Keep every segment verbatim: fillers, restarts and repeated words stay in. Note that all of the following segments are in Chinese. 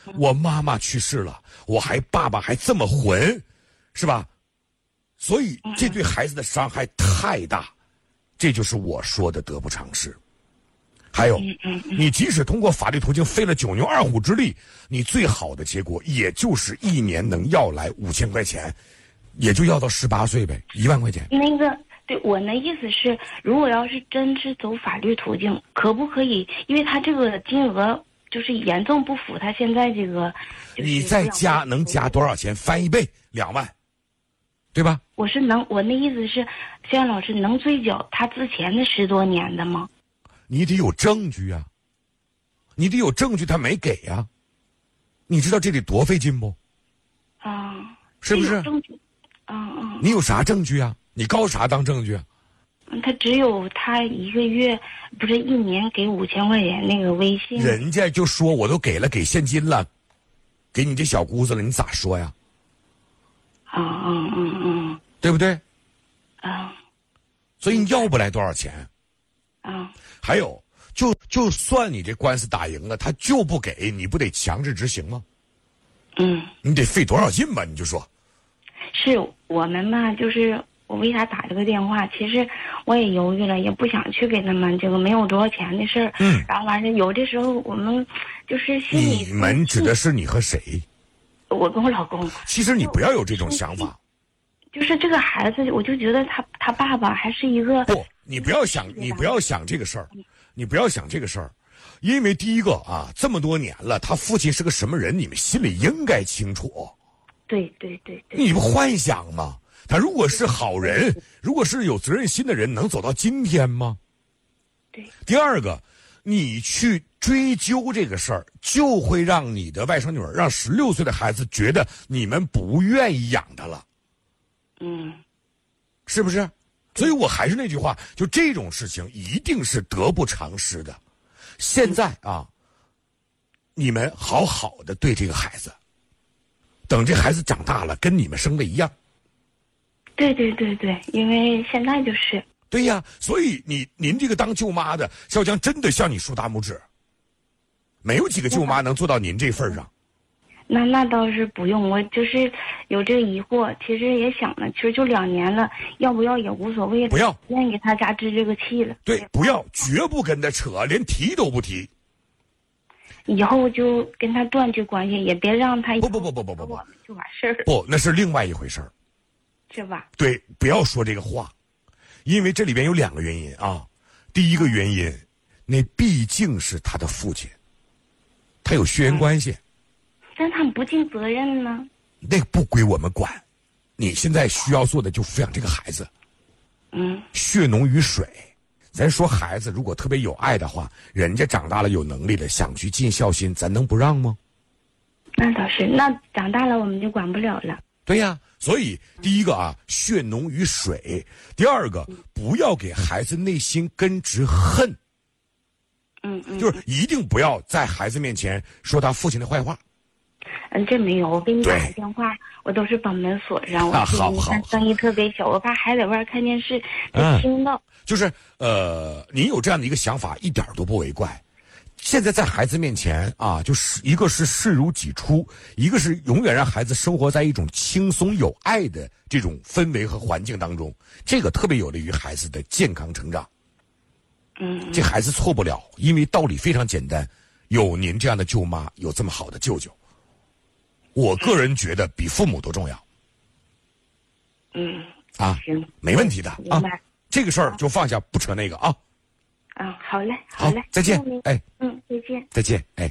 我妈妈去世了，我还爸爸还这么混，是吧？所以这对孩子的伤害太大，这就是我说的得不偿失。还有，你即使通过法律途径费了九牛二虎之力，你最好的结果也就是一年能要来五千块钱，也就要到十八岁呗，一万块钱。 那个，对，我的意思是，如果要是真是走法律途径，可不可以？因为他这个金额就是严重不符他现在这个。 你再加能加多少钱？翻一倍，两万。对吧？ 我是能，我那意思是，肖阳老师能追缴他之前的十多年的吗？ 你得有证据啊，你得有证据，他没给呀、啊。你知道这得多费劲不？ 啊， 是不是？ 证据，嗯嗯。 你有啥证据啊？你告啥当证据啊？ 他只有他一个月，不是一年给五千块钱那个微信。 人家就说我都给了，给现金了，给你这小姑子了，你咋说呀？ 啊嗯嗯嗯， 对不对？ 啊， 所以你要不来多少钱？ 啊， 还有，就就算你这官司打赢了，他就不给你，不得强制执行吗？ 嗯， 你得费多少劲吧？你就说。 是我们嘛，就是我为啥打这个电话？其实我也犹豫了，也不想去给他们这个没有多少钱的事儿。 嗯， 然后完事有的时候我们就是心里。 你们指的是你和谁？ 我跟我老公。 其实你不要有这种想法。 就是这个孩子，我就觉得他他爸爸还是一个不，你不要想，你不要想这个事儿，你不要想这个事儿，因为第一个啊，这么多年了，他父亲是个什么人，你们心里应该清楚。 对对对对。 你不幻想吗？他如果是好人，如果是有责任心的人，能走到今天吗？ 对。 第二个，你去追究这个事儿，就会让你的外甥女儿，让十六岁的孩子觉得你们不愿意养他了。 嗯， 是不是？所以我还是那句话，就这种事情一定是得不偿失的。现在啊，你们好好的对这个孩子，等这孩子长大了，跟你们生的一样。 对对对对，因为现在就是。 对呀，所以你您这个当舅妈的，小江真的向你竖大拇指。没有几个舅妈能做到您这份上。 那那倒是不用，我就是有这个疑惑，其实也想了，其实就两年了，要不要也无所谓了。 不要， 愿意给他家置这个气了。 对，不要，绝不跟他扯，连提都不提。 以后就跟他断绝关系，也别让他不不不不不不不就完事儿了。 不，那是另外一回事儿， 是吧？ 对，不要说这个话，因为这里边有两个原因啊。第一个原因，那毕竟是他的父亲，他有血缘关系。嗯， 但他们不尽责任呢， 那不归我们管。你现在需要做的就抚养这个孩子。 嗯， 血浓于水。咱说孩子如果特别有爱的话，人家长大了有能力了，想去尽孝心，咱能不让吗？ 那倒是，那长大了我们就管不了了。 对呀，所以第一个啊，血浓于水；第二个，不要给孩子内心根植恨。 嗯嗯， 就是一定不要在孩子面前说他父亲的坏话。 嗯，这没有，我给你打个电话，我都是把门锁上。 啊，好好， 声音特别小，我怕孩子在外看电视他听到。 嗯，就是呃，您有这样的一个想法，一点都不为怪。现在在孩子面前啊，就是一个是视如己出，一个是永远让孩子生活在一种轻松有爱的这种氛围和环境当中，这个特别有利于孩子的健康成长。 嗯， 这孩子错不了，因为道理非常简单，有您这样的舅妈，有这么好的舅舅。我个人觉得比父母都重要。 嗯， 啊， 行， 没问题的啊，这个事儿就放下，不扯那个啊。 啊，好嘞，好嘞， 再见，哎， 嗯，再见， 再见，哎。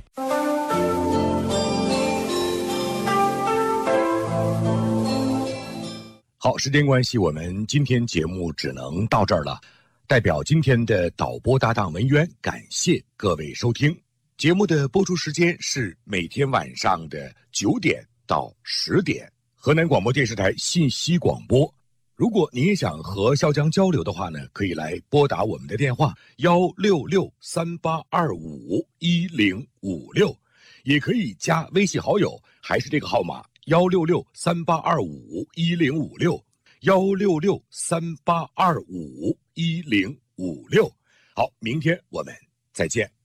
好，时间关系，我们今天节目只能到这儿了。代表今天的导播搭档文渊，感谢各位收听。节目的播出时间是每天晚上的九点到十点，河南广播电视台信息广播。如果您也想和肖江交流的话呢，可以来拨打我们的电话幺六六三八二五一零五六，也可以加微信好友，还是这个号码幺六六三八二五一零五六幺六六三八二五一零五六。好，明天我们再见。